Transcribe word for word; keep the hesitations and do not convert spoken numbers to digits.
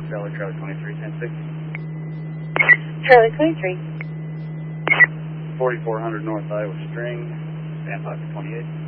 Stellar, Charlie twenty-three, ten six. Charlie twenty-three. forty-four hundred North Iowa String, stand by for twenty-eight.